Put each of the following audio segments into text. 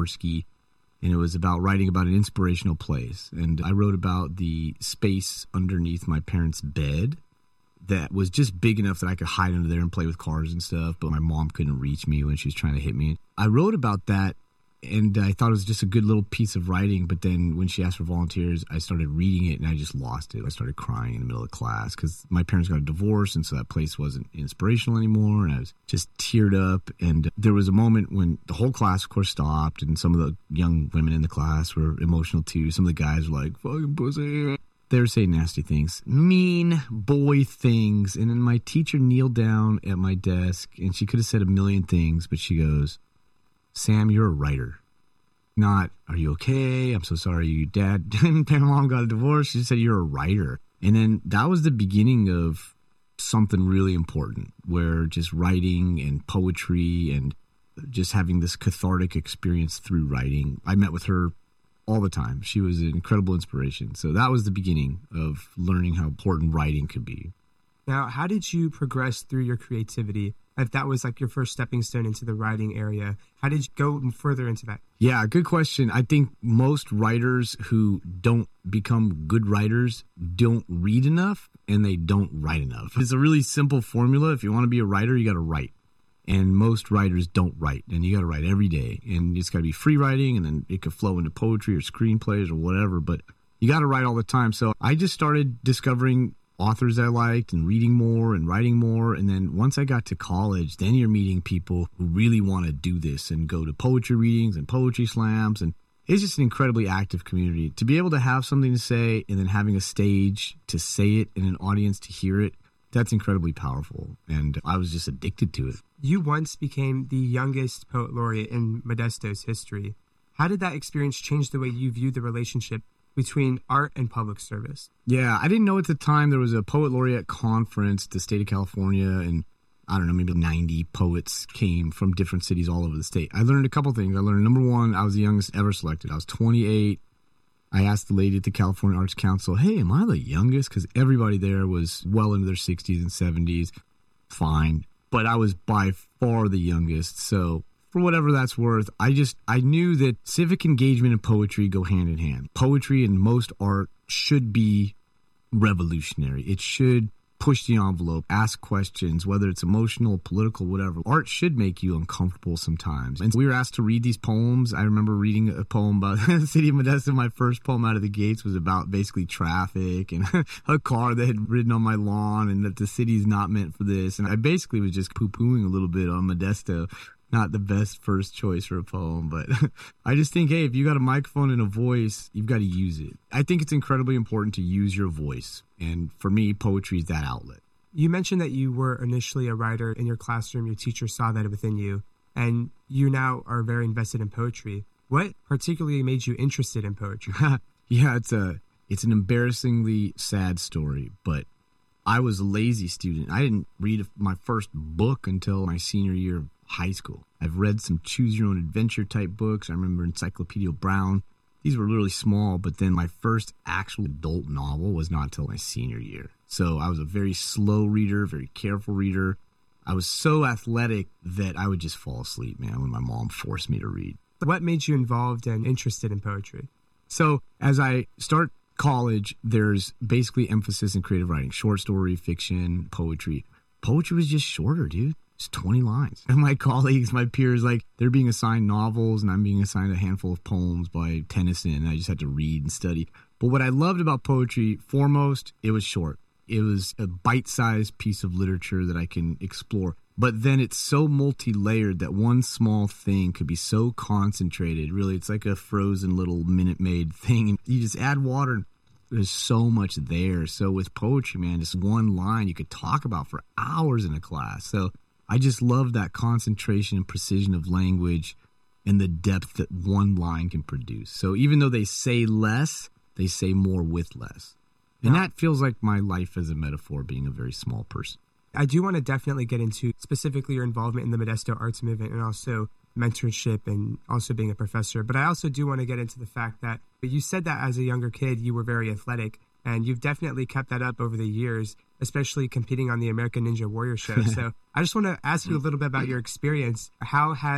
Tversky, and it was about writing about an inspirational place. And I wrote about the space underneath my parents' bed that was just big enough that I could hide under there and play with cars and stuff, but my mom couldn't reach me when she was trying to hit me. I wrote about that, and I thought it was just a good little piece of writing, but then when she asked for volunteers, I started reading it, and I just lost it. I started crying in the middle of class because my parents got a divorce, and so that place wasn't inspirational anymore, and I was just teared up. And there was a moment when the whole class, of course, stopped, and some of the young women in the class were emotional too. Some of the guys were like, fucking pussy. They were saying nasty things, mean boy things. And then my teacher kneeled down at my desk, and she could have said a million things, but she goes, Sam, you're a writer. Not, are you okay? I'm so sorry your dad and mom got a divorce. She said, you're a writer. And then that was the beginning of something really important, where just writing and poetry and just having this cathartic experience through writing. I met with her all the time. She was an incredible inspiration. So that was the beginning of learning how important writing could be. Now, how did you progress through your creativity? If that was like your first stepping stone into the writing area, how did you go further into that? Yeah, good question. I think most writers who don't become good writers don't read enough and they don't write enough. It's a really simple formula. If you want to be a writer, you got to write. And most writers don't write, and you got to write every day. And it's got to be free writing, and then it could flow into poetry or screenplays or whatever, but you got to write all the time. So I just started discovering authors I liked and reading more and writing more. And then once I got to college, then you're meeting people who really want to do this and go to poetry readings and poetry slams. And it's just an incredibly active community. To be able to have something to say and then having a stage to say it and an audience to hear it, that's incredibly powerful. And I was just addicted to it. You once became the youngest poet laureate in Modesto's history. How did that experience change the way you view the relationship between art and public service? Yeah, I didn't know at the time there was a poet laureate conference at the state of California, and I don't know, maybe 90 poets came from different cities all over the state. I learned a couple things. I learned, number one, I was the youngest ever selected. I was 28. I asked the lady at the California Arts Council, hey, am I the youngest? Because everybody there was well into their 60s and 70s. Fine. But I was by far the youngest. So for whatever that's worth, I knew that civic engagement and poetry go hand in hand. Poetry and most art should be revolutionary. It should push the envelope, ask questions, whether it's emotional, political, whatever. Art should make you uncomfortable sometimes. And we were asked to read these poems. I remember reading a poem about the city of Modesto. My first poem out of the gates was about basically traffic and a car that had ridden on my lawn and that the city's not meant for this. And I basically was just poo-pooing a little bit on Modesto. Not the best first choice for a poem, but I just think, hey, if you got a microphone and a voice, you've got to use it. I think it's incredibly important to use your voice. And for me, poetry is that outlet. You mentioned that you were initially a writer in your classroom. Your teacher saw that within you, and you now are very invested in poetry. What particularly made you interested in poetry? Yeah, it's an embarrassingly sad story, but I was a lazy student. I didn't read my first book until my senior year of high school. I've read some choose your own adventure type books. I remember Encyclopedia Brown. These were really small, but then my first actual adult novel was not until my senior year. So I was a very slow reader, very careful reader. I was so athletic that I would just fall asleep, man, when my mom forced me to read. What made you involved and interested in poetry? So as I start college, there's basically emphasis in creative writing, short story, fiction, poetry. Poetry was just shorter, dude. It's 20 lines. And my colleagues, my peers, like, they're being assigned novels and I'm being assigned a handful of poems by Tennyson, and I just had to read and study. But what I loved about poetry, foremost, it was short. It was a bite-sized piece of literature that I can explore. But then it's so multi-layered that one small thing could be so concentrated. Really, it's like a frozen little Minute Maid thing. And you just add water and there's so much there. So with poetry, man, just one line you could talk about for hours in a class. So I just love that concentration and precision of language and the depth that one line can produce. So even though they say less, they say more with less. And that feels like my life as a metaphor, being a very small person. I do want to definitely get into specifically your involvement in the Modesto arts movement and also mentorship and also being a professor. But I also do want to get into the fact that you said that as a younger kid, you were very athletic. And you've definitely kept that up over the years, especially competing on the American Ninja Warrior show. So I just want to ask you a little bit about your experience. How has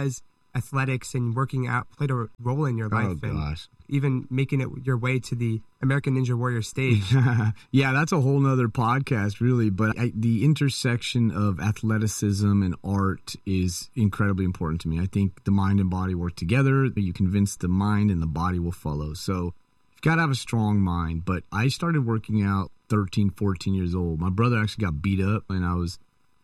athletics and working out played a role in your life. Oh, gosh. And even making it your way to the American Ninja Warrior stage. Yeah, that's a whole nother podcast, really. But the intersection of athleticism and art is incredibly important to me. I think the mind and body work together. You convince the mind and the body will follow. So you've got to have a strong mind. But I started working out 13, 14 years old. My brother actually got beat up and I was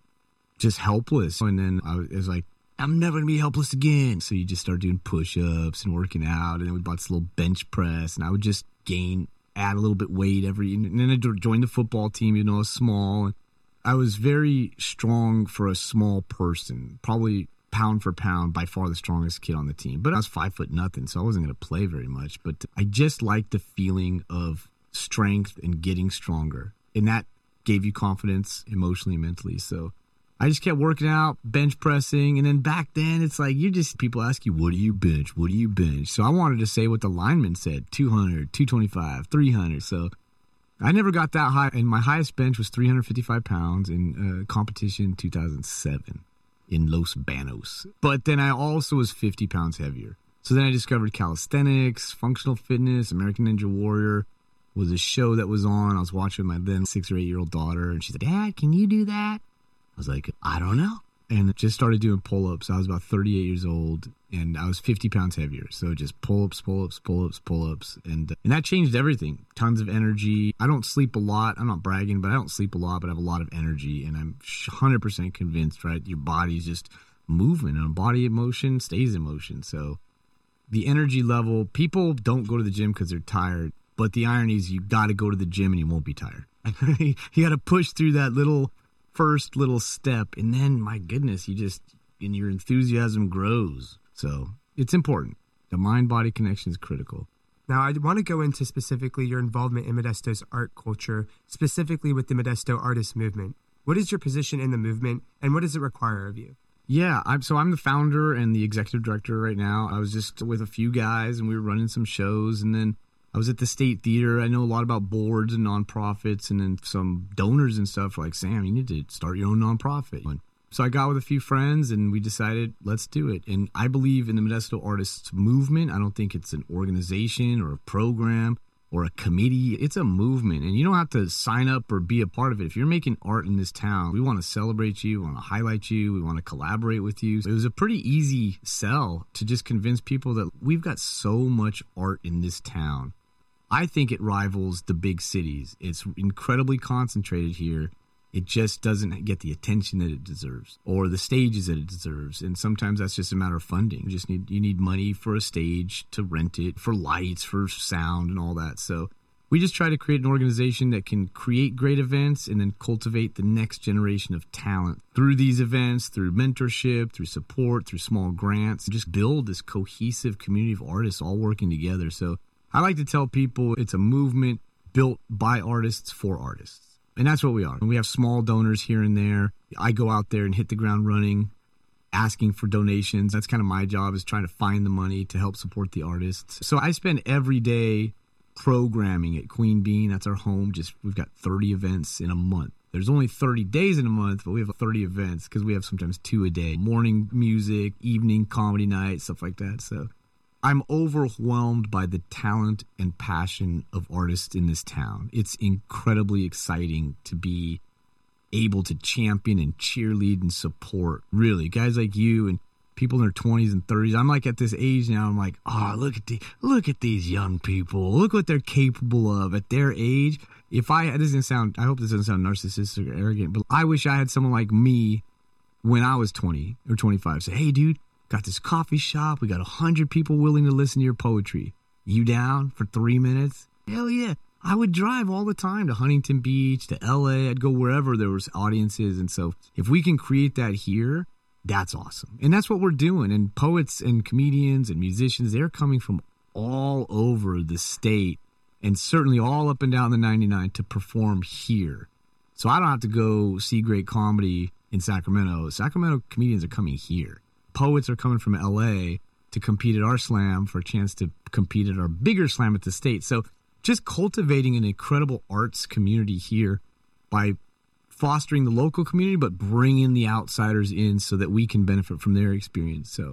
just helpless. And then I was like, I'm never going to be helpless again. So you just start doing push-ups and working out. And then we bought this little bench press. And I would just add a little bit weight and then I joined the football team, I was small. And I was very strong for a small person, probably pound for pound, by far the strongest kid on the team. But I was 5'0", so I wasn't going to play very much. But I just liked the feeling of strength and getting stronger. And that gave you confidence emotionally and mentally. So I just kept working out, bench pressing. And then back then, it's like people ask you, what do you bench? What do you bench? So I wanted to say what the lineman said, 200, 225, 300. So I never got that high. And my highest bench was 355 pounds in competition in 2007 in Los Banos. But then I also was 50 pounds heavier. So then I discovered calisthenics, functional fitness, American Ninja Warrior was a show that was on. I was watching my then 6 or 8 year old daughter. And she's like, Dad, can you do that? I was like, I don't know. And just started doing pull-ups. I was about 38 years old, and I was 50 pounds heavier. So just pull-ups, pull-ups, pull-ups, pull-ups. And that changed everything. Tons of energy. I don't sleep a lot. I'm not bragging, but I don't sleep a lot, but I have a lot of energy. And I'm 100% convinced, right, your body's just moving, and body in motion stays in motion. So the energy level, people don't go to the gym because they're tired. But the irony is you got to go to the gym and you won't be tired. You got to push through that first little step, and then, my goodness, and your enthusiasm grows. So it's important. The mind-body connection is critical. Now, I want to go into specifically your involvement in Modesto's art culture, specifically with the Modesto artist movement. What is your position in the movement, and what does it require of you? Yeah, I'm the founder and the executive director right now. I was just with a few guys, and we were running some shows, and then I was at the State Theater. I know a lot about boards and nonprofits, and then some donors and stuff like, Sam, you need to start your own nonprofit. And so I got with a few friends, and we decided, let's do it. And I believe in the Modesto Artists Movement. I don't think it's an organization or a program or a committee. It's a movement, and you don't have to sign up or be a part of it. If you're making art in this town, we want to celebrate you, we want to highlight you, we want to collaborate with you. So it was a pretty easy sell to just convince people that we've got so much art in this town. I think it rivals the big cities. It's incredibly concentrated here. It just doesn't get the attention that it deserves or the stages that it deserves. And sometimes that's just a matter of funding. You need money for a stage, to rent it, for lights, for sound and all that. So we just try to create an organization that can create great events and then cultivate the next generation of talent through these events, through mentorship, through support, through small grants, and just build this cohesive community of artists all working together. So I like to tell people it's a movement built by artists for artists. And that's what we are. And we have small donors here and there. I go out there and hit the ground running, asking for donations. That's kind of my job, is trying to find the money to help support the artists. So I spend every day programming at Queen Bean. That's our home. We've got 30 events in a month. There's only 30 days in a month, but we have 30 events because we have sometimes 2 a day. Morning music, evening comedy night, stuff like that. So I'm overwhelmed by the talent and passion of artists in this town. It's incredibly exciting to be able to champion and cheerlead and support, really, guys like you and people in their 20s and 30s. I'm like at this age now, I'm like, look at these young people. Look what they're capable of at their age. I hope this doesn't sound narcissistic or arrogant, but I wish I had someone like me when I was 20 or 25 say, hey, dude, got this coffee shop. We got 100 people willing to listen to your poetry. You down for 3 minutes? Hell yeah. I would drive all the time to Huntington Beach, to LA. I'd go wherever there was audiences. And so if we can create that here, that's awesome. And that's what we're doing. And poets and comedians and musicians, they're coming from all over the state and certainly all up and down the 99 to perform here. So I don't have to go see great comedy in Sacramento. Sacramento comedians are coming here. Poets are coming from LA to compete at our slam for a chance to compete at our bigger slam at the state. So just cultivating an incredible arts community here by fostering the local community, but bringing the outsiders in so that we can benefit from their experience. So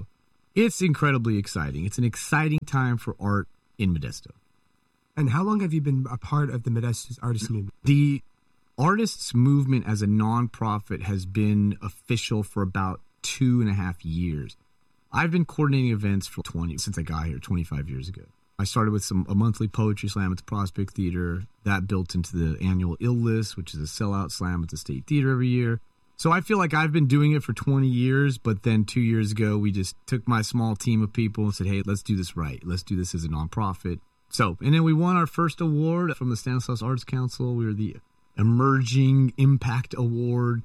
It's incredibly exciting. It's an exciting time for art in Modesto. And how long have you been a part of the Modesto's artist movement? The artists movement as a nonprofit has been official for about 2.5 years. I've been coordinating events for since I got here 25 years ago. I started with a monthly poetry slam at the Prospect Theater. That built into the annual Ill List, which is a sellout slam at the State Theater every year. So I feel like I've been doing it for 20 years, but then 2 years ago, we just took my small team of people and said, hey, let's do this right. Let's do this as a nonprofit. And then we won our first award from the Stanislaus Arts Council. We were the Emerging Impact Award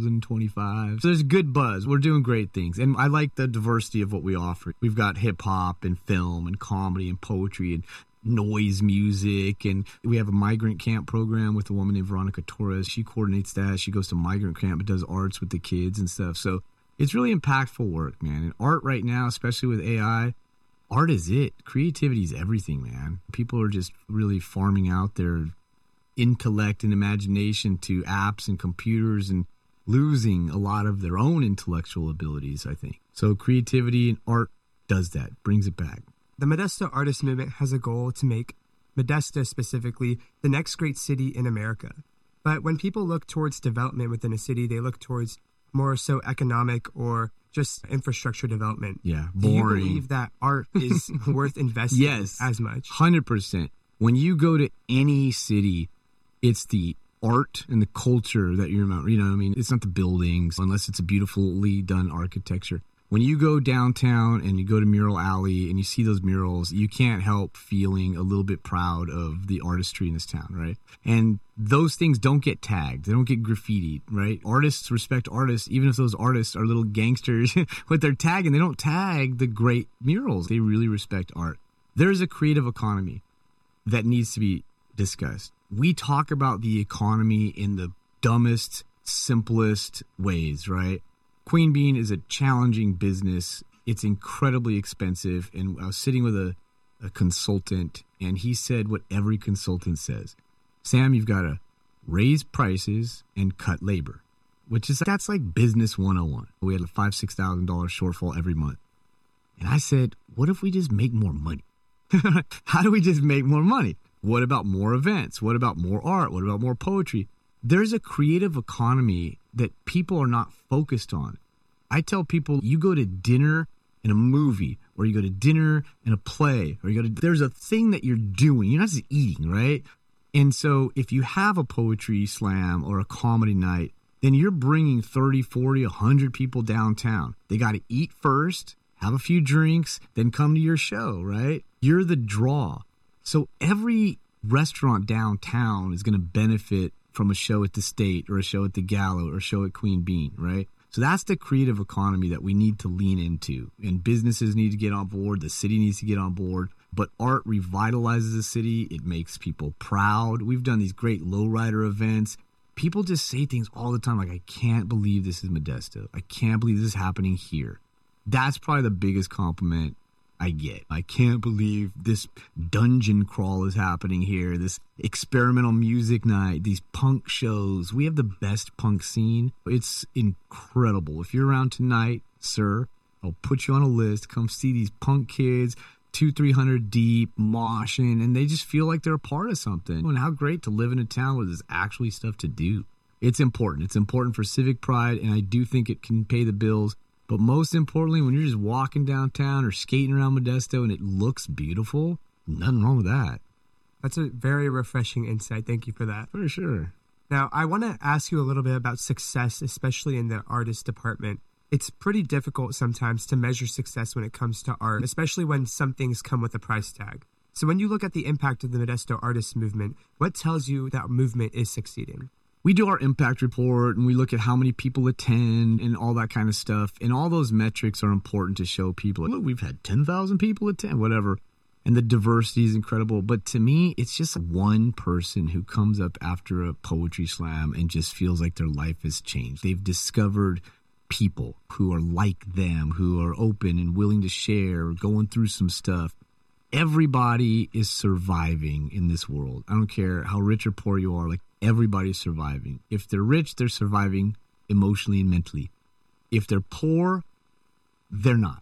2025. So there's good buzz. We're doing great things. And I like the diversity of what we offer. We've got hip hop and film and comedy and poetry and noise music. And we have a migrant camp program with a woman named Veronica Torres. She coordinates that. She goes to migrant camp and does arts with the kids and stuff. So it's really impactful work, man. And art right now, especially with AI, art is it. Creativity is everything, man. People are just really farming out their intellect and imagination to apps and computers and losing a lot of their own intellectual abilities, I think. So creativity and art does that, brings it back. The Modesto Artist Movement has a goal to make Modesto specifically the next great city in America. But when people look towards development within a city, they look towards more so economic or just infrastructure development. Yeah, boring. Do you believe that art is worth investing yes, as much? 100%. When you go to any city, it's the art and the culture that you remember. You know what I mean? It's not the buildings, unless it's a beautifully done architecture. When you go downtown and you go to Mural Alley and you see those murals, you can't help feeling a little bit proud of the artistry in this town, right? And those things don't get tagged. They don't get graffitied, right? Artists respect artists, even if those artists are little gangsters with their tagging. They don't tag the great murals. They really respect art. There's a creative economy that needs to be discussed. We talk about the economy in the dumbest, simplest ways, right? Queen Bean is a challenging business. It's incredibly expensive. And I was sitting with a consultant, and he said what every consultant says. Sam, you've got to raise prices and cut labor, that's like business 101. We had a $5,000, $6,000 shortfall every month. And I said, what if we just make more money? How do we just make more money? What about more events? What about more art? What about more poetry? There's a creative economy that people are not focused on. I tell people, you go to dinner and a movie, or you go to dinner and a play, or there's a thing that you're doing. You're not just eating, right? And so if you have a poetry slam or a comedy night, then you're bringing 30, 40, 100 people downtown. They got to eat first, have a few drinks, then come to your show, right? You're the draw. So every restaurant downtown is going to benefit from a show at the State or a show at the Gallo or a show at Queen Bean, right? So that's the creative economy that we need to lean into. And businesses need to get on board. The city needs to get on board. But art revitalizes the city. It makes people proud. We've done these great lowrider events. People just say things all the time like, I can't believe this is Modesto. I can't believe this is happening here. That's probably the biggest compliment I get. I can't believe this dungeon crawl is happening here, this experimental music night, these punk shows. We have the best punk scene. It's incredible. If you're around tonight, sir, I'll put you on a list. Come see these punk kids, 200-300 deep, moshing, and they just feel like they're a part of something. And how great to live in a town where there's actually stuff to do. It's important. It's important for civic pride, and I do think it can pay the bills. But most importantly, when you're just walking downtown or skating around Modesto and it looks beautiful, nothing wrong with that. That's a very refreshing insight. Thank you for that. For sure. Now, I want to ask you a little bit about success, especially in the artist department. It's pretty difficult sometimes to measure success when it comes to art, especially when some things come with a price tag. So when you look at the impact of the Modesto Artist Movement, what tells you that movement is succeeding? We do our impact report and we look at how many people attend and all that kind of stuff. And all those metrics are important to show people. Look, we've had 10,000 people attend, whatever. And the diversity is incredible. But to me, it's just one person who comes up after a poetry slam and just feels like their life has changed. They've discovered people who are like them, who are open and willing to share, going through some stuff. Everybody is surviving in this world. I don't care how rich or poor you are. Like, everybody's surviving. If they're rich, they're surviving emotionally and mentally. If they're poor, they're not.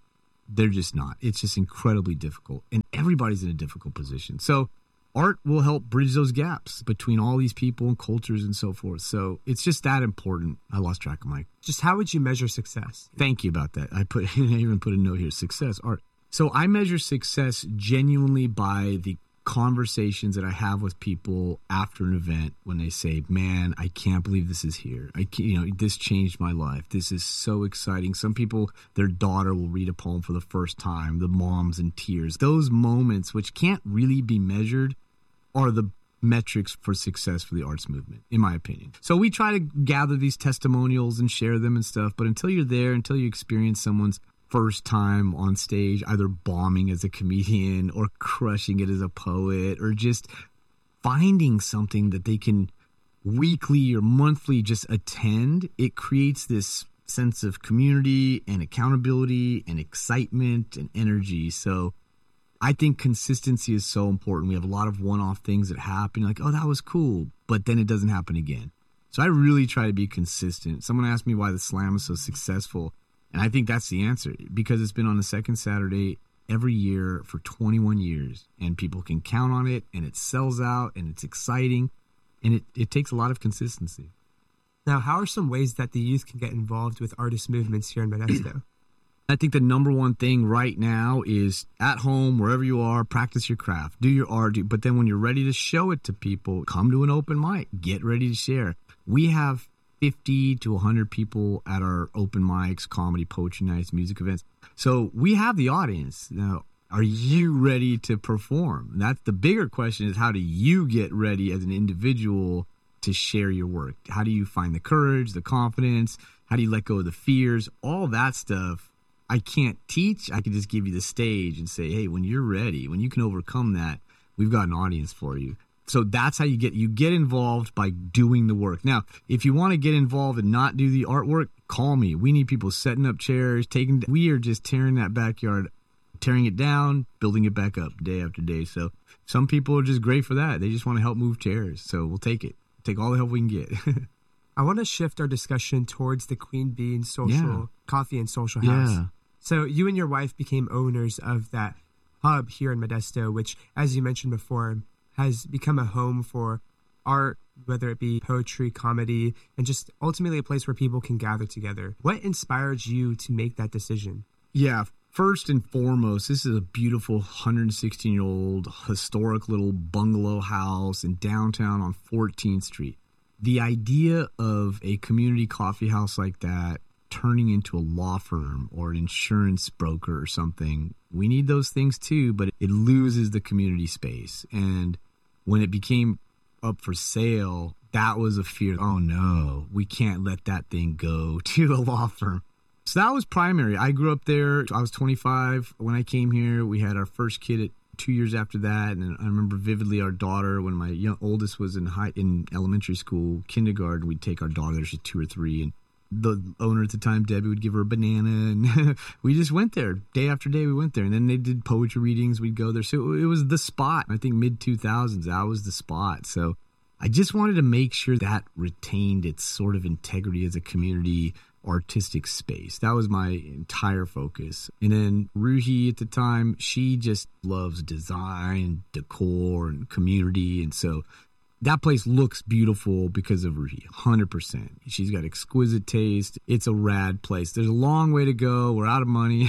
They're just not. It's just incredibly difficult. And everybody's in a difficult position. So art will help bridge those gaps between all these people and cultures and so forth. So it's just that important. I lost track of my... Just how would you measure success? Thank you about that. I even put a note here, success, art. So I measure success genuinely by the conversations that I have with people after an event when they say, man, I can't believe this is here. This changed my life. This is so exciting. Some people, their daughter will read a poem for the first time, the mom's in tears. Those moments, which can't really be measured, are the metrics for success for the arts movement, in my opinion. So we try to gather these testimonials and share them and stuff, but until you're there, until you experience someone's first time on stage, either bombing as a comedian or crushing it as a poet, or just finding something that they can weekly or monthly just attend, it creates this sense of community and accountability and excitement and energy. So I think consistency is so important. We have a lot of one-off things that happen. You're like, oh, that was cool, but then it doesn't happen again. So I really try to be consistent. Someone asked me why the Slam is so successful. And I think that's the answer, because it's been on the second Saturday every year for 21 years, and people can count on it, and it sells out, and it's exciting, and it takes a lot of consistency. Now, how are some ways that the youth can get involved with artist movements here in Modesto? I think the number one thing right now is at home, wherever you are, practice your craft, do your art, but then when you're ready to show it to people, come to an open mic, get ready to share. We have 50 to 100 people at our open mics, comedy, poetry nights, music events. So we have the audience. Now, are you ready to perform? That's the bigger question, is how do you get ready as an individual to share your work? How do you find the courage, the confidence? How do you let go of the fears? All that stuff I can't teach. I can just give you the stage and say, hey, when you're ready, when you can overcome that, we've got an audience for you. So that's how you get involved, by doing the work. Now, if you want to get involved and not do the artwork, call me. We need people setting up chairs, we are just tearing that backyard, tearing it down, building it back up day after day. So some people are just great for that. They just want to help move chairs. So we'll take it. Take all the help we can get. I want to shift our discussion towards the Queen Bean Coffee and Social House. Yeah. So you and your wife became owners of that hub here in Modesto, which, as you mentioned before, has become a home for art, whether it be poetry, comedy, and just ultimately a place where people can gather together. What inspired you to make that decision? Yeah, first and foremost, this is a beautiful 116-year-old historic little bungalow house in downtown on 14th Street. The idea of a community coffee house like that turning into a law firm or an insurance broker or something, we need those things too, but it loses the community space. And when it became up for sale, that was a fear. Oh no, we can't let that thing go to a law firm. So that was primary. I grew up there. I was 25 when I came here. We had our first kid at 2 years after that. And I remember vividly our daughter, when my oldest was in elementary school, kindergarten, we'd take our daughter there. She's 2 or 3. And the owner at the time, Debbie, would give her a banana, and we just went there day after day. We went there, and then they did poetry readings. We'd go there. So it was the spot. I think mid-2000s, that was the spot. So I just wanted to make sure that retained its sort of integrity as a community artistic space. That was my entire focus. And then Ruhi at the time, she just loves design, decor, and community. And so that place looks beautiful because of Ruhi, 100%. She's got exquisite taste. It's a rad place. There's a long way to go. We're out of money,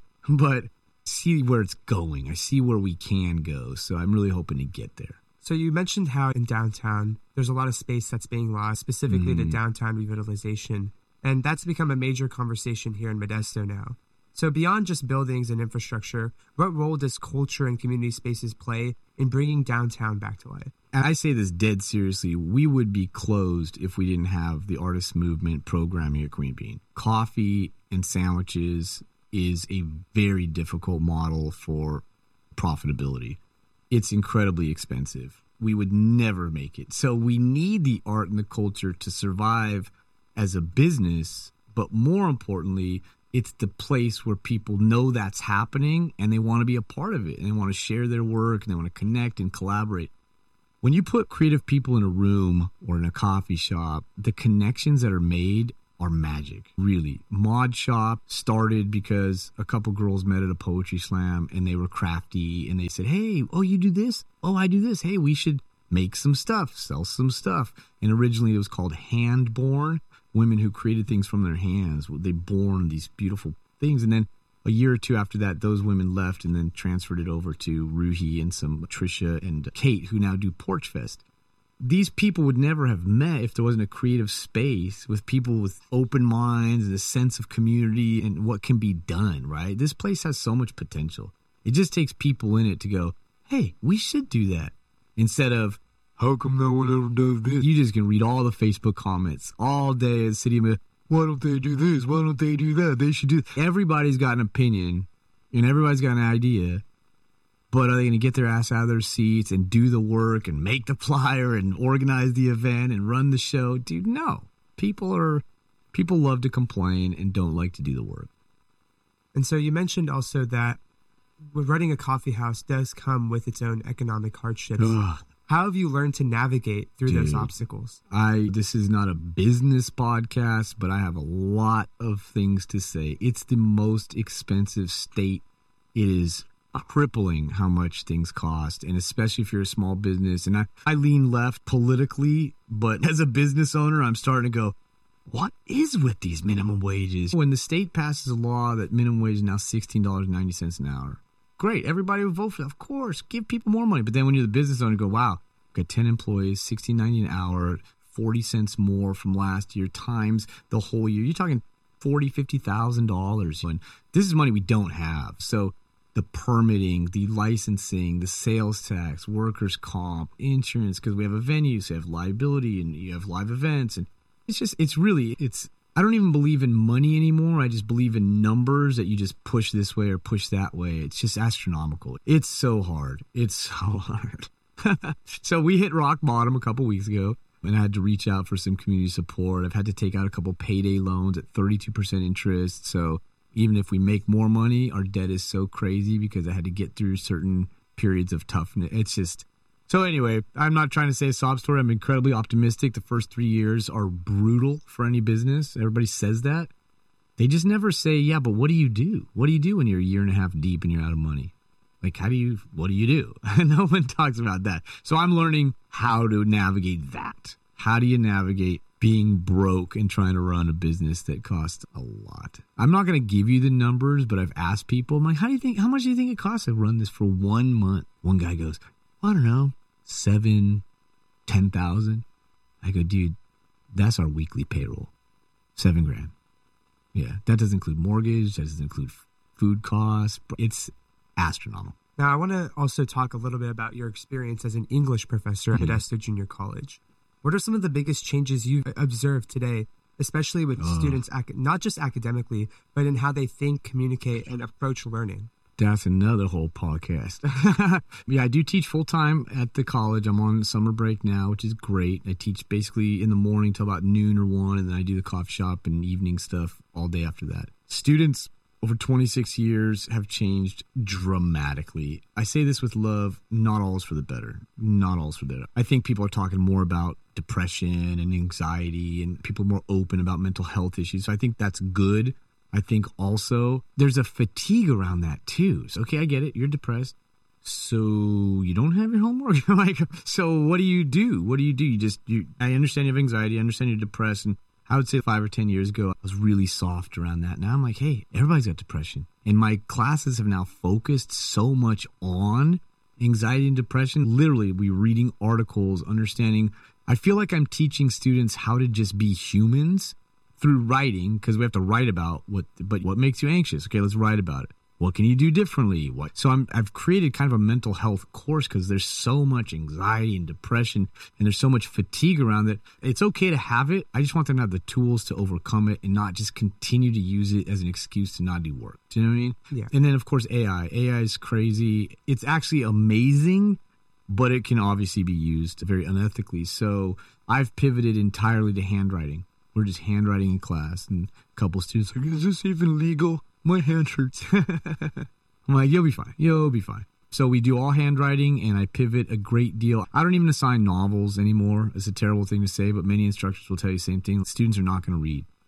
but see where it's going. I see where we can go. So I'm really hoping to get there. So you mentioned how in downtown, there's a lot of space that's being lost, specifically to downtown revitalization. And that's become a major conversation here in Modesto now. So beyond just buildings and infrastructure, what role does culture and community spaces play in bringing downtown back to life? And I say this dead seriously, we would be closed if we didn't have the artist movement programming at Queen Bean. Coffee and sandwiches is a very difficult model for profitability. It's incredibly expensive. We would never make it. So we need the art and the culture to survive as a business, but more importantly, it's the place where people know that's happening and they want to be a part of it and they want to share their work and they want to connect and collaborate. When you put creative people in a room or in a coffee shop, the connections that are made are magic, really. Mod Shop started because a couple girls met at a poetry slam and they were crafty and they said, hey, oh, you do this? Oh, I do this. Hey, we should make some stuff, sell some stuff. And originally it was called Handborn, women who created things from their hands. They born these beautiful things. And then a year or two after that, those women left and then transferred it over to Ruhi and some Trisha and Kate, who now do Porch Fest. These people would never have met if there wasn't a creative space with people with open minds and a sense of community and what can be done, right? This place has so much potential. It just takes people in it to go, hey, we should do that. Instead of, how come no one ever does this? You just can read all the Facebook comments all day at City of, why don't they do this? Why don't they do that? They should do that. Everybody's got an opinion and everybody's got an idea. But are they going to get their ass out of their seats and do the work and make the flyer and organize the event and run the show? Dude, no. People love to complain and don't like to do the work. And so you mentioned also that running a coffee house does come with its own economic hardships. Ugh. How have you learned to navigate through those obstacles? This is not a business podcast, but I have a lot of things to say. It's the most expensive state. It is crippling how much things cost, and especially if you're a small business. And I lean left politically, but as a business owner, I'm starting to go, what is with these minimum wages? When the state passes a law that minimum wage is now $16.90 an hour, great, everybody would vote for that. Of course, give people more money. But then when you're the business owner, you go, wow, got 10 employees, $16.90 an hour, 40 cents more from last year times the whole year. You're talking $40,000, $50,000. And this is money we don't have. So the permitting, the licensing, the sales tax, workers' comp, insurance, because we have a venue, so you have liability and you have live events. And I don't even believe in money anymore. I just believe in numbers that you just push this way or push that way. It's just astronomical. It's so hard. It's so hard. So we hit rock bottom a couple weeks ago and I had to reach out for some community support. I've had to take out a couple payday loans at 32% interest. So even if we make more money, our debt is so crazy because I had to get through certain periods of toughness. It's just... So anyway, I'm not trying to say a sob story. I'm incredibly optimistic. The first 3 years are brutal for any business. Everybody says that. They just never say, yeah, but what do you do? What do you do when you're a year and a half deep and you're out of money? Like, what do you do? No one talks about that. So I'm learning how to navigate that. How do you navigate being broke and trying to run a business that costs a lot? I'm not going to give you the numbers, but I've asked people, I'm like, how much do you think it costs to run this for 1 month? One guy goes, I don't know, 7,000, 10,000. I go, dude, that's our weekly payroll. $7,000. Yeah, that doesn't include mortgage. That doesn't include food costs. It's astronomical. Now, I want to also talk a little bit about your experience as an English professor at Modesto Junior College. What are some of the biggest changes you've observed today, especially with students, not just academically, but in how they think, communicate, and approach learning? That's another whole podcast. Yeah, I do teach full-time at the college. I'm on summer break now, which is great. I teach basically in the morning till about noon or 1, and then I do the coffee shop and evening stuff all day after that. Students over 26 years have changed dramatically. I say this with love, not all is for the better. Not all is for the better. I think people are talking more about depression and anxiety, and people are more open about mental health issues. So I think that's good. I think also there's a fatigue around that too. So, okay, I get it. You're depressed. So you don't have your homework? Like, so what do you do? What do you do? I understand you have anxiety. I understand you're depressed. And I would say 5 or 10 years ago, I was really soft around that. Now I'm like, hey, everybody's got depression. And my classes have now focused so much on anxiety and depression. Literally, we're reading articles, understanding. I feel like I'm teaching students how to just be humans through writing, because we have to write about what makes you anxious. Okay, let's write about it. What can you do differently? So I've created kind of a mental health course because there's so much anxiety and depression and there's so much fatigue around it. It's okay to have it. I just want them to have the tools to overcome it and not just continue to use it as an excuse to not do work. Do you know what I mean? Yeah. And then, of course, AI. AI is crazy. It's actually amazing, but it can obviously be used very unethically. So I've pivoted entirely to handwriting. We're just handwriting in class, and a couple students are like, is this even legal? My hand hurts. I'm like, you'll be fine. You'll be fine. So we do all handwriting, and I pivot a great deal. I don't even assign novels anymore. It's a terrible thing to say, but many instructors will tell you the same thing. Students are not going to read.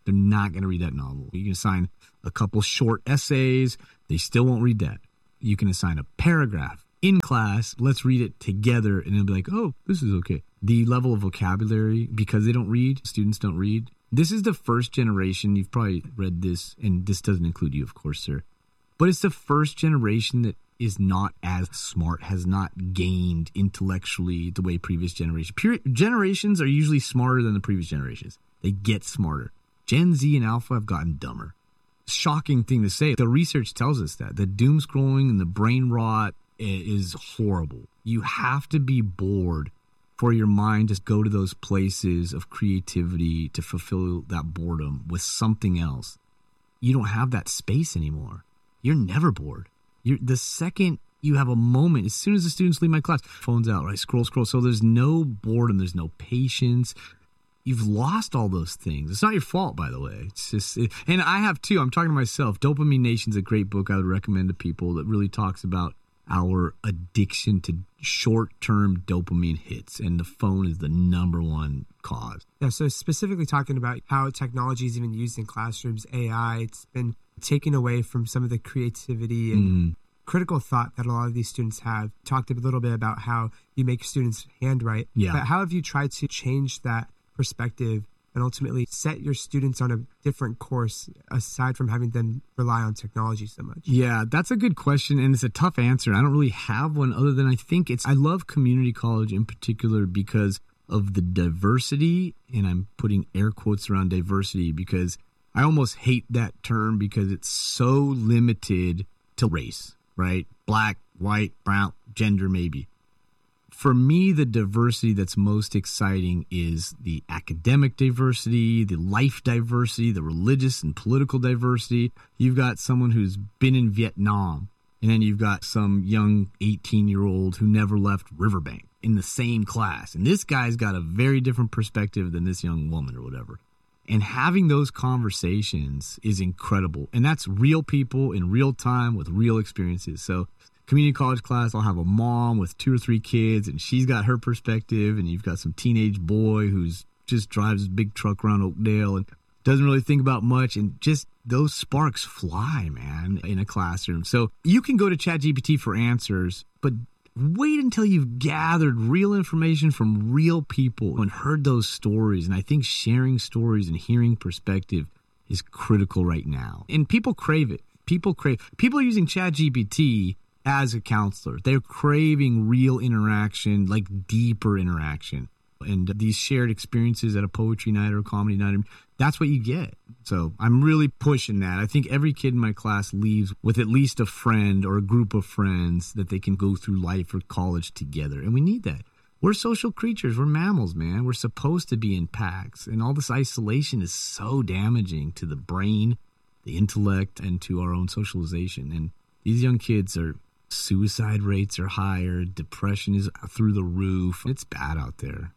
They're not going to read that novel. You can assign a couple short essays. They still won't read that. You can assign a paragraph in class. Let's read it together. And they'll be like, oh, this is okay. The level of vocabulary, because they don't read, students don't read. This is the first generation. You've probably read this, and this doesn't include you, of course, sir. But it's the first generation that is not as smart, has not gained intellectually the way previous generations. Generations are usually smarter than the previous generations. They get smarter. Gen Z and Alpha have gotten dumber. Shocking thing to say. The research tells us that. The doom scrolling and the brain rot is horrible. You have to be bored for your mind to go to those places of creativity to fulfill that boredom with something else. You don't have that space anymore. You're never bored. The second you have a moment, as soon as the students leave my class, phone's out, right? Scroll. So there's no boredom. There's no patience. You've lost all those things. It's not your fault, by the way. It's just, and I have too. I'm talking to myself. Dopamine Nation's a great book I would recommend to people that really talks about our addiction to short-term dopamine hits, and the phone is the number one cause. Yeah, so specifically talking about how technology is even used in classrooms, AI, it's been taken away from some of the creativity and critical thought that a lot of these students have. Talked a little bit about how you make students handwrite. Yeah. But how have you tried to change that perspective and ultimately set your students on a different course aside from having them rely on technology so much? Yeah, that's a good question, and it's a tough answer. I don't really have one other than I love community college in particular because of the diversity, and I'm putting air quotes around diversity because I almost hate that term because it's so limited to race, right? Black, white, brown, gender maybe. For me, the diversity that's most exciting is the academic diversity, the life diversity, the religious and political diversity. You've got someone who's been in Vietnam, and then you've got some young 18-year-old who never left Riverbank in the same class. And this guy's got a very different perspective than this young woman or whatever. And having those conversations is incredible. And that's real people in real time with real experiences. So community college class, I'll have a mom with 2 or 3 kids, and she's got her perspective, and you've got some teenage boy who's just drives a big truck around Oakdale and doesn't really think about much, and just those sparks fly, man, in a classroom. So you can go to ChatGPT for answers, but wait until you've gathered real information from real people and heard those stories. And I think sharing stories and hearing perspective is critical right now. And people crave it. People are using ChatGPT as a counselor. They're craving real interaction, like deeper interaction. And these shared experiences at a poetry night or a comedy night, that's what you get. So I'm really pushing that. I think every kid in my class leaves with at least a friend or a group of friends that they can go through life or college together. And we need that. We're social creatures. We're mammals, man. We're supposed to be in packs. And all this isolation is so damaging to the brain, the intellect, and to our own socialization. And these young kids suicide rates are higher. Depression is through the roof. It's bad out there.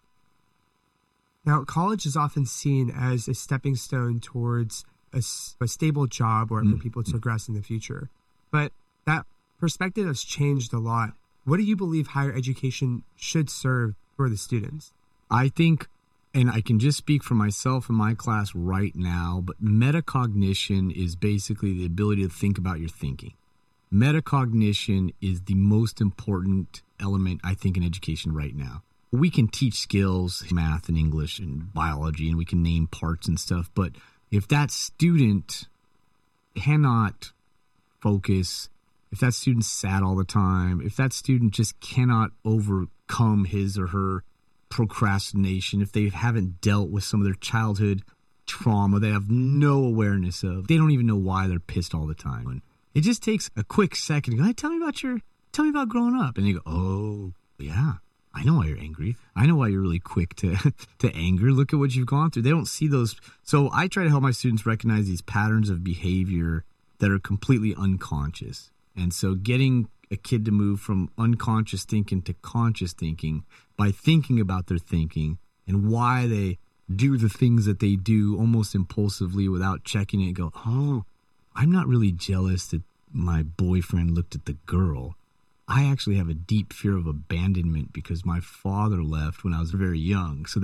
Now, college is often seen as a stepping stone towards a stable job or for people to progress in the future. But that perspective has changed a lot. What do you believe higher education should serve for the students? I think, and I can just speak for myself and my class right now, but metacognition is basically the ability to think about your thinking. Metacognition is the most important element, I think, in education right now. We can teach skills, math and English and biology, and we can name parts and stuff. But if that student cannot focus, if that student's sad all the time, if that student just cannot overcome his or her procrastination, if they haven't dealt with some of their childhood trauma they have no awareness of, they don't even know why they're pissed all the time. And it just takes a quick second to go, hey, tell me about growing up. And they go, oh, yeah. I know why you're angry. I know why you're really quick to anger. Look at what you've gone through. They don't see those. So I try to help my students recognize these patterns of behavior that are completely unconscious. And so getting a kid to move from unconscious thinking to conscious thinking by thinking about their thinking and why they do the things that they do almost impulsively without checking it and go, oh, I'm not really jealous that my boyfriend looked at the girl. I actually have a deep fear of abandonment because my father left when I was very young. So that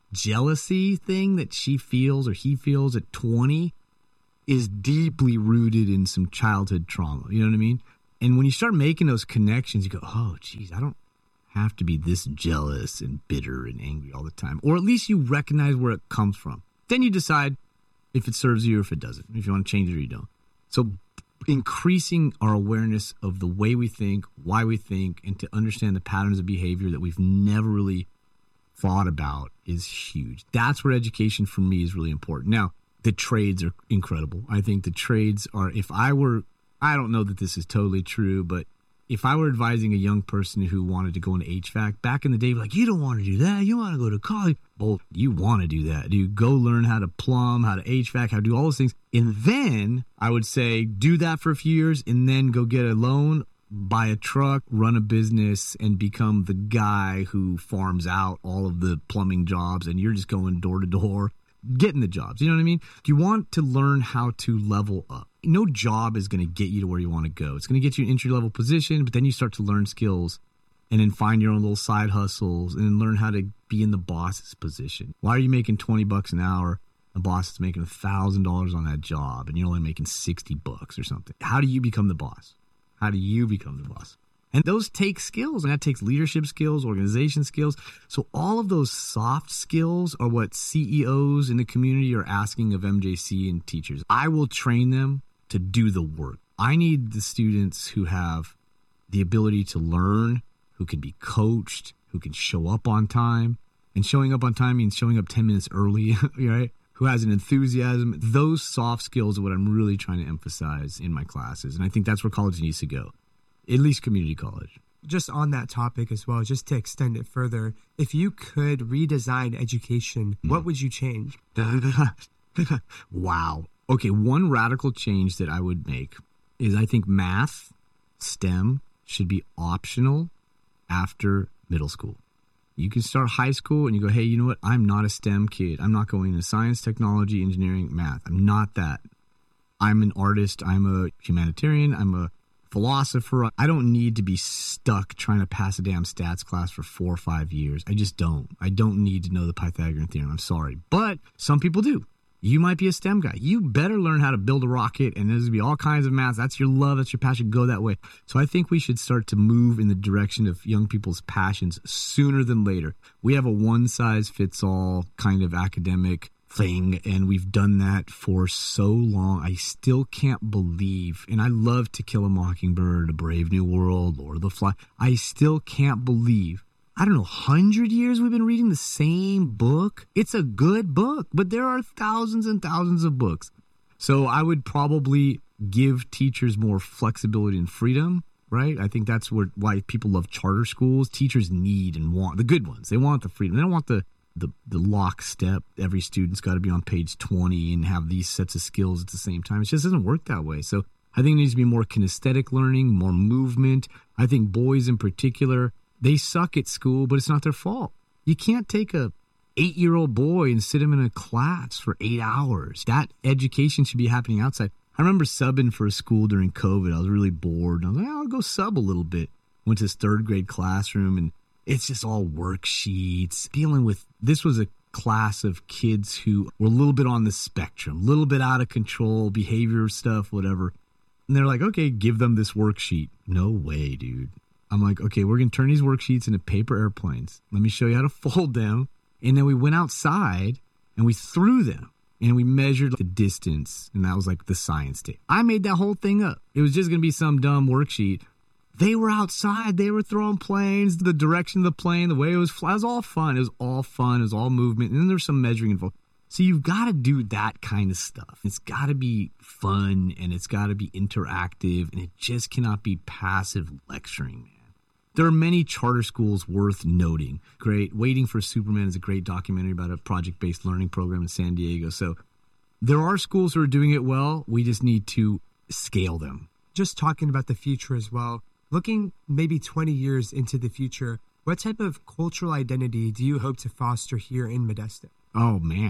jealousy thing that she feels or he feels at 20 is deeply rooted in some childhood trauma. You know what I mean? And when you start making those connections, you go, oh, geez, I don't have to be this jealous and bitter and angry all the time. Or at least you recognize where it comes from. Then you decide if it serves you or if it doesn't, if you want to change it or you don't. So increasing our awareness of the way we think, why we think, and to understand the patterns of behavior that we've never really thought about is huge. That's where education for me is really important. Now, the trades are incredible. I think the trades are, I don't know that this is totally true, but if I were advising a young person who wanted to go into HVAC, back in the day, like, you don't want to do that. You want to go to college. Well, you want to do that. You go learn how to plumb, how to HVAC, how to do all those things. And then I would say do that for a few years and then go get a loan, buy a truck, run a business, and become the guy who farms out all of the plumbing jobs and you're just going door to door, getting the jobs. You know what I mean? You want to learn how to level up. No job is going to get you to where you want to go. It's going to get you an entry-level position, but then you start to learn skills and then find your own little side hustles and then learn how to be in the boss's position. Why are you making $20 an hour? The boss is making $1,000 on that job and you're only making $60 or something. How do you become the boss? How do you become the boss? And those take skills, and that takes leadership skills, organization skills. So all of those soft skills are what CEOs in the community are asking of MJC and teachers. I will train them to do the work. I need the students who have the ability to learn, who can be coached, who can show up on time. And showing up on time means showing up 10 minutes early, right? Who has an enthusiasm. Those soft skills are what I'm really trying to emphasize in my classes. And I think that's where college needs to go, at least community college. Just on that topic as well, just to extend it further, if you could redesign education, what would you change? Wow. Okay, one radical change that I would make is I think math, STEM, should be optional after middle school. You can start high school and you go, hey, you know what? I'm not a STEM kid. I'm not going into science, technology, engineering, math. I'm not that. I'm an artist. I'm a humanitarian. I'm a philosopher. I don't need to be stuck trying to pass a damn stats class for 4 or 5 years. I just don't. I don't need to know the Pythagorean theorem. I'm sorry. But some people do. You might be a STEM guy. You better learn how to build a rocket, and there's going to be all kinds of math. That's your love. That's your passion. Go that way. So I think we should start to move in the direction of young people's passions sooner than later. We have a one-size-fits-all kind of academic thing, and we've done that for so long. I still can't believe, and I love To Kill a Mockingbird, A Brave New World, Lord of the Flies. I still can't believe, I don't know, 100 years we've been reading the same book. It's a good book, but there are thousands and thousands of books. So I would probably give teachers more flexibility and freedom, right? I think that's why people love charter schools. Teachers need and want the good ones. They want the freedom. They don't want the lockstep. Every student's got to be on page 20 and have these sets of skills at the same time. It just doesn't work that way. So I think it needs to be more kinesthetic learning, more movement. I think boys in particular, they suck at school, but it's not their fault. You can't take a 8-year-old boy and sit him in a class for 8 hours. That education should be happening outside. I remember subbing for a school during COVID. I was really bored. I was like, I'll go sub a little bit. Went to this 3rd grade classroom, and it's just all worksheets. This was a class of kids who were a little bit on the spectrum, a little bit out of control, behavior stuff, whatever. And they're like, okay, give them this worksheet. No way, dude. I'm like, okay, we're going to turn these worksheets into paper airplanes. Let me show you how to fold them. And then we went outside and we threw them and we measured the distance. And that was like the science day. I made that whole thing up. It was just going to be some dumb worksheet. They were outside. They were throwing planes, the direction of the plane, the way it was flying. It was all fun. It was all fun. It was all movement. And then there's some measuring involved. So you've got to do that kind of stuff. It's got to be fun and it's got to be interactive. And it just cannot be passive lecturing, man. There are many charter schools worth noting. Great. Waiting for Superman is a great documentary about a project-based learning program in San Diego. So there are schools who are doing it well. We just need to scale them. Just talking about the future as well, looking maybe 20 years into the future, what type of cultural identity do you hope to foster here in Modesto? Oh, man.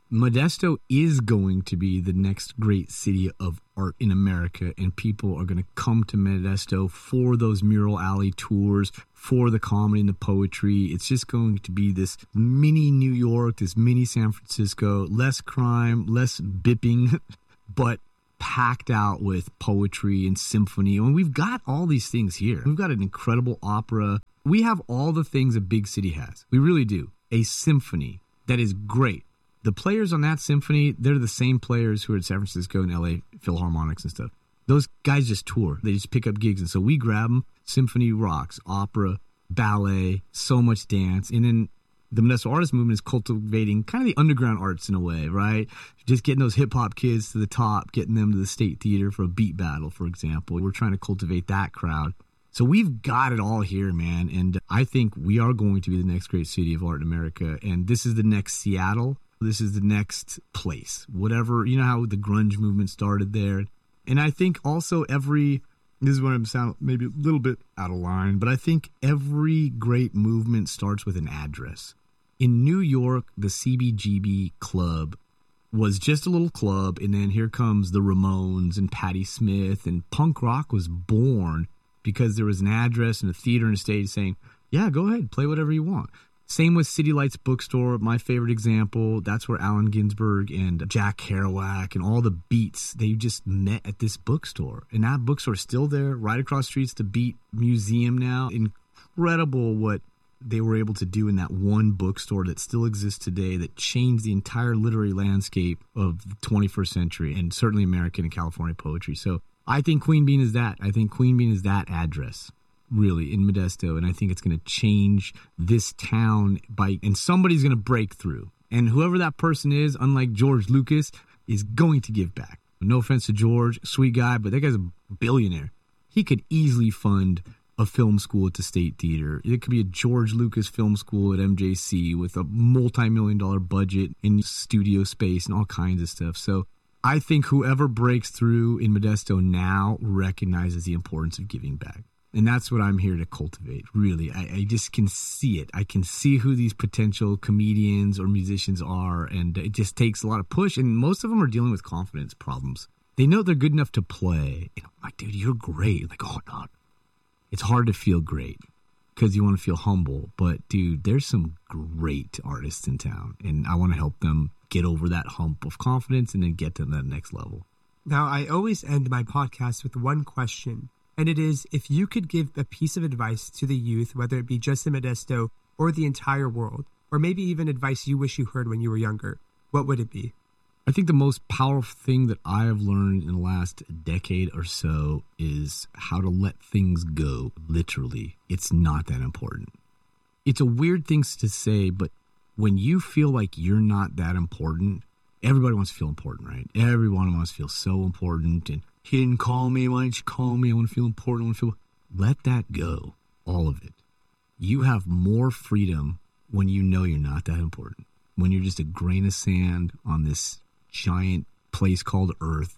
Modesto is going to be the next great city of art in America, and people are going to come to Modesto for those mural alley tours, for the comedy and the poetry. It's just going to be this mini New York, this mini San Francisco, less crime, less bipping, but packed out with poetry and symphony. And we've got all these things here. We've got an incredible opera. We have all the things a big city has. We really do. A symphony that is great. The players on that symphony, they're the same players who are at San Francisco and LA Philharmonics and stuff. Those guys just tour. They just pick up gigs. And so we grab them. Symphony rocks, opera, ballet, so much dance. And then the Modesto Artist Movement is cultivating kind of the underground arts in a way, right? Just getting those hip-hop kids to the top, getting them to the State Theater for a beat battle, for example. We're trying to cultivate that crowd. So we've got it all here, man. And I think we are going to be the next great city of art in America. And this is the next Seattle. This is the next place. Whatever, you know how the grunge movement started there. And I think also this is where I'm sound maybe a little bit out of line, but I think every great movement starts with an address. In New York, the CBGB Club was just a little club, and then here comes the Ramones and Patti Smith, and punk rock was born because there was an address and a theater and a stage saying, yeah, go ahead, play whatever you want. Same with City Lights Bookstore, my favorite example. That's where Allen Ginsberg and Jack Kerouac and all the Beats, they just met at this bookstore. And that bookstore is still there, right across the streets, the Beat Museum now. Incredible what they were able to do in that one bookstore that still exists today, that changed the entire literary landscape of the 21st century and certainly American and California poetry. So I think Queen Bean is that. I think Queen Bean is that address, really, in Modesto. And I think it's going to change this town and somebody's going to break through. And whoever that person is, unlike George Lucas, is going to give back. No offense to George, sweet guy, but that guy's a billionaire. He could easily fund a film school at the State Theater. It could be a George Lucas film school at MJC with a multi-million-dollar budget and studio space and all kinds of stuff. So I think whoever breaks through in Modesto now recognizes the importance of giving back. And that's what I'm here to cultivate, really. I just can see it. I can see who these potential comedians or musicians are, and it just takes a lot of push. And most of them are dealing with confidence problems. They know they're good enough to play. And I'm like, dude, you're great. Like, oh, no. It's hard to feel great because you want to feel humble. But, dude, there's some great artists in town, and I want to help them get over that hump of confidence and then get to that next level. Now, I always end my podcast with one question. And it is, if you could give a piece of advice to the youth, whether it be just in Modesto or the entire world, or maybe even advice you wish you heard when you were younger, what would it be? I think the most powerful thing that I have learned in the last decade or so is how to let things go, literally. It's not that important. It's a weird thing to say, but when you feel like you're not that important, everybody wants to feel important, right? Everyone wants to feel so important, and he didn't call me. Why didn't you call me? I want to feel important. I want to feel... Let that go. All of it. You have more freedom when you know you're not that important. When you're just a grain of sand on this giant place called Earth.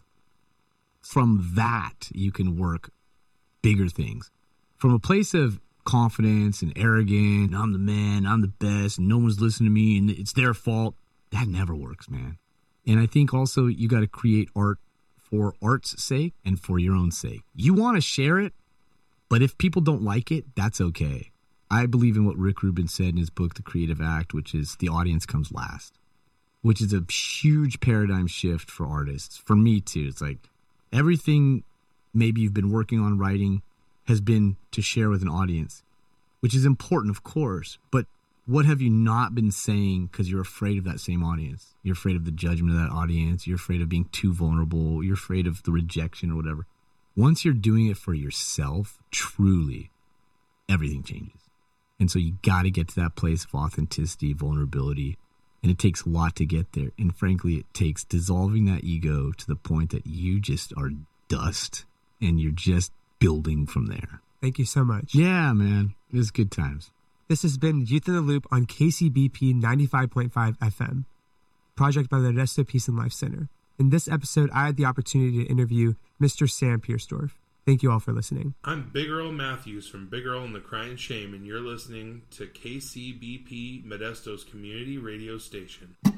From that, you can work bigger things. From a place of confidence and arrogant, I'm the man, I'm the best, and no one's listening to me, and it's their fault. That never works, man. And I think also you got to create art for art's sake and for your own sake. You want to share it, but if people don't like it, that's okay. I believe in what Rick Rubin said in his book, The Creative Act, which is the audience comes last, which is a huge paradigm shift for artists. For me, too. It's like everything maybe you've been working on writing has been to share with an audience, which is important, of course, but what have you not been saying because you're afraid of that same audience? You're afraid of the judgment of that audience. You're afraid of being too vulnerable. You're afraid of the rejection or whatever. Once you're doing it for yourself, truly, everything changes. And so you got to get to that place of authenticity, vulnerability, and it takes a lot to get there. And frankly, it takes dissolving that ego to the point that you just are dust and you're just building from there. Thank you so much. Yeah, man. It was good times. This has been Youth in the Loop on KCBP 95.5 FM, project by the Modesto Peace and Life Center. In this episode, I had the opportunity to interview Mr. Sam Piersdorf. Thank you all for listening. I'm Big Earl Matthews from Big Earl and the Crying Shame, and you're listening to KCBP Modesto's community radio station.